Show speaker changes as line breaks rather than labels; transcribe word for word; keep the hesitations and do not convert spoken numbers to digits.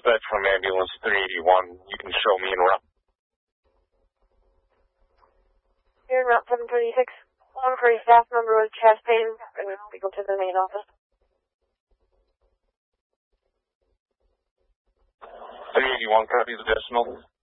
Suspect from ambulance three eighty-one. You can show me en route.
Here in Route seven twenty-six. One for a staff member with chest pain. Going to go to the main office.
three eighty-one copies additional.